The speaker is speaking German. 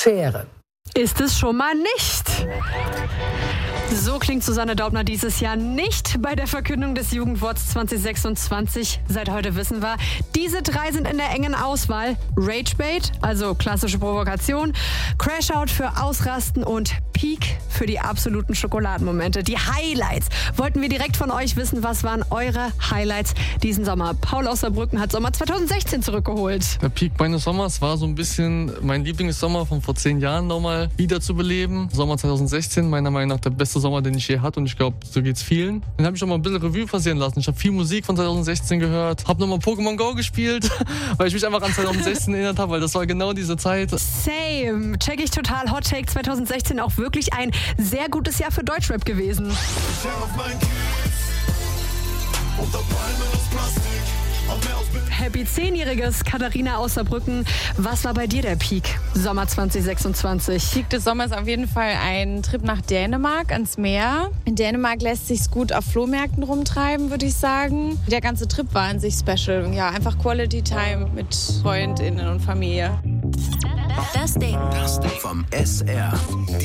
Schere. Ist es schon mal nicht. So klingt Susanne Daubner dieses Jahr nicht bei der Verkündung des Jugendworts 2026. Seit heute wissen wir, diese 3 sind in der engen Auswahl. Ragebait, also klassische Provokation, Crashout für Ausrasten und Peak für die absoluten Schokoladenmomente. Die Highlights wollten wir direkt von euch wissen. Was waren eure Highlights diesen Sommer? Paul aus Saarbrücken hat Sommer 2016 zurückgeholt. Der Peak meines Sommers war so ein bisschen mein Lieblingssommer von vor 10 Jahren nochmal wiederzubeleben. Sommer 2016, meiner Meinung nach der beste Sommer, den ich je hatte, und ich glaube, so geht's vielen. Den habe ich noch mal ein bisschen Revue passieren lassen. Ich habe viel Musik von 2016 gehört, habe nochmal Pokémon Go gespielt, weil ich mich einfach an 2016 erinnert habe, weil das war genau diese Zeit. Same. Check ich total. Hot Take 2016 auch wirklich ein sehr gutes Jahr für Deutschrap gewesen. Happy 10-jähriges Katharina aus Saarbrücken. Was war bei dir der Peak Sommer 2026? Peak des Sommers auf jeden Fall ein Trip nach Dänemark ans Meer. In Dänemark lässt sich's gut auf Flohmärkten rumtreiben, würde ich sagen. Der ganze Trip war an sich special. Ja, einfach Quality Time mit FreundInnen und Familie. Das Ding vom SR.